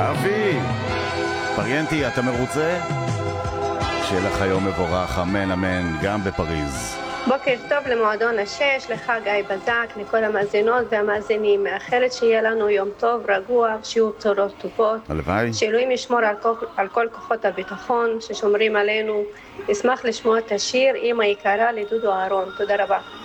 אבי, פריאנטי, אתה מרוצה? שיהיה לך יום מבורך, אמן אמן, גם בפריז. בוקר טוב למועדון השש, לך גיא בזק, לכל המאזינות והמאזינים. מאחלת שיהיה לנו יום טוב, רגוע, שיהיו בשורות טובות. הלוואי. שאלוהים ישמור על כל כוחות הביטחון ששומרים עלינו. אשמח לשמוע את השיר אמא יקרה לדודו אהרון. תודה רבה.